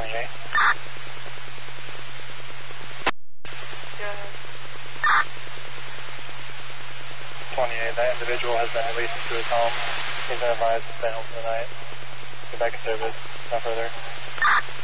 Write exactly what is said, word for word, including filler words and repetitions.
twenty-eight. Good. twenty-eight, that individual has been released into his home. He's been advised to stay home for the night. Get back in service. No further.